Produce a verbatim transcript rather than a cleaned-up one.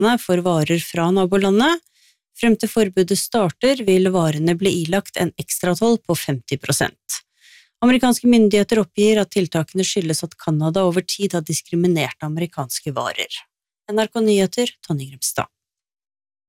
statene for varer fra nabolandet. Frem til forbudet starter vil varene bli ilagt en ekstratoll på femti prosent. Amerikanske myndigheter oppgir at tiltakene skyldes at Kanada over tid har diskriminert amerikanske varer. N R K Nyheter, Tonje Grimstad.